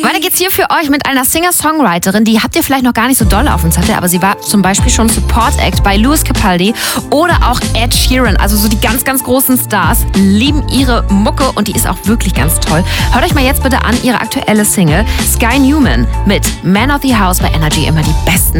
Weiter geht's hier für euch mit einer Singer-Songwriterin, die habt ihr vielleicht noch gar nicht so doll auf dem Zettel, aber sie war zum Beispiel schon Support-Act bei Lewis Capaldi oder auch Ed Sheeran. Also so die ganz, ganz großen Stars lieben ihre Mucke und die ist auch wirklich ganz toll. Hört euch mal jetzt bitte an ihre aktuelle Single Sky Newman mit Man of the House bei Energy, immer die besten